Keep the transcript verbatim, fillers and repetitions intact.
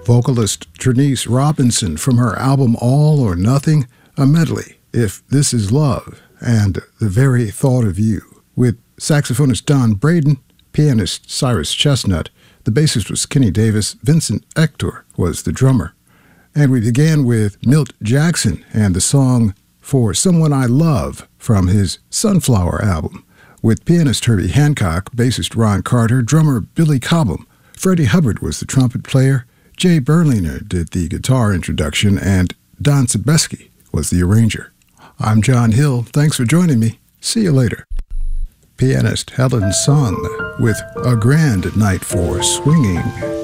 Vocalist Trinice Robinson from her album All or Nothing, a medley, If This Is Love, and The Very Thought of You, with saxophonist Don Braden, pianist Cyrus Chestnut, the bassist was Kenny Davis, Vincent Ector was the drummer. And we began with Milt Jackson and the song For Someone I Love from his Sunflower album, with pianist Herbie Hancock, bassist Ron Carter, drummer Billy Cobham. Freddie Hubbard was the trumpet player, Jay Berliner did the guitar introduction, and Don Sebesky was the arranger. I'm John Hill. Thanks for joining me. See you later. Pianist Helen Sung with A Grand Night for Swinging.